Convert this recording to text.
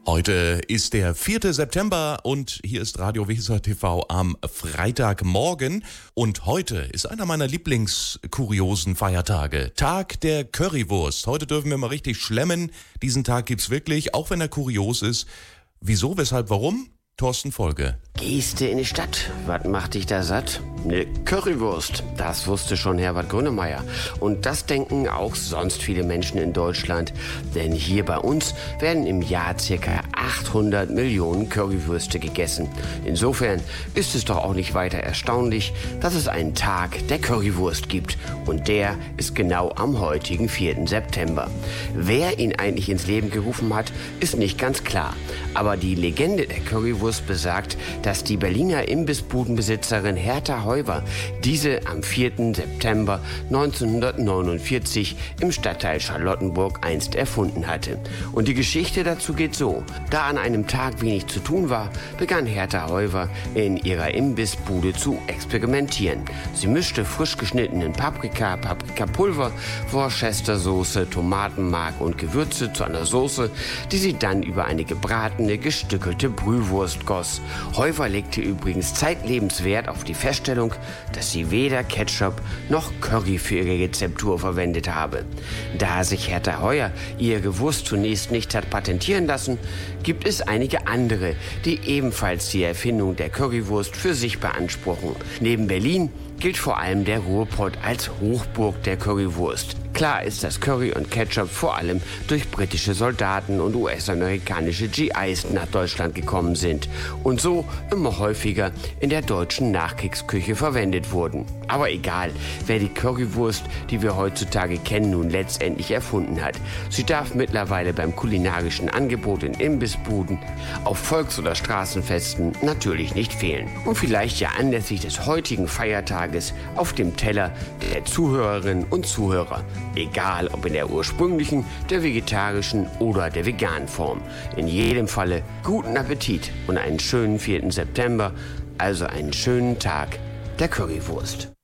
Heute ist der 4. September und hier ist Radio Weser TV am Freitagmorgen. Und heute ist einer meiner Lieblingskuriosen Feiertage. Tag der Currywurst. Heute dürfen wir mal richtig schlemmen. Diesen Tag gibt's wirklich, auch wenn er kurios ist. Wieso, weshalb, warum? Thorsten Folge. Gehst du in die Stadt? Was macht dich da satt? Ne Currywurst. Das wusste schon Herbert Grönemeyer. Und das denken auch sonst viele Menschen in Deutschland. Denn hier bei uns werden im Jahr ca. 800 Millionen Currywürste gegessen. Insofern ist es doch auch nicht weiter erstaunlich, dass es einen Tag der Currywurst gibt. Und der ist genau am heutigen 4. September. Wer ihn eigentlich ins Leben gerufen hat, ist nicht ganz klar. Aber die Legende der Currywurst besagt, dass die Berliner Imbissbudenbesitzerin Hertha Heuwer diese am 4. September 1949 im Stadtteil Charlottenburg einst erfunden hatte. Und die Geschichte dazu geht so. Da an einem Tag wenig zu tun war, begann Hertha Heuwer in ihrer Imbissbude zu experimentieren. Sie mischte frisch geschnittenen Paprika, Paprikapulver, Worcestersoße, Tomatenmark und Gewürze zu einer Soße, die sie dann über eine gebratene, gestückelte Brühwurst goss. Heuwer legte übrigens zeitlebens Wert auf die Feststellung, dass sie weder Ketchup noch Curry für ihre Rezeptur verwendet habe. Da sich Hertha Heuwer ihre Wurst zunächst nicht hat patentieren lassen, gibt es einige andere, die ebenfalls die Erfindung der Currywurst für sich beanspruchen. Neben Berlin gilt vor allem der Ruhrpott als Hochburg der Currywurst. Klar ist, dass Curry und Ketchup vor allem durch britische Soldaten und US-amerikanische GIs nach Deutschland gekommen sind und so immer häufiger in der deutschen Nachkriegsküche verwendet wurden. Aber egal, wer die Currywurst, die wir heutzutage kennen, nun letztendlich erfunden hat. Sie darf mittlerweile beim kulinarischen Angebot in Imbissbuden, auf Volks- oder Straßenfesten natürlich nicht fehlen. Und vielleicht ja anlässlich des heutigen Feiertages auf dem Teller der Zuhörerinnen und Zuhörer. Egal ob in der ursprünglichen, der vegetarischen oder der veganen Form. In jedem Falle guten Appetit und einen schönen 4. September, also einen schönen Tag der Currywurst.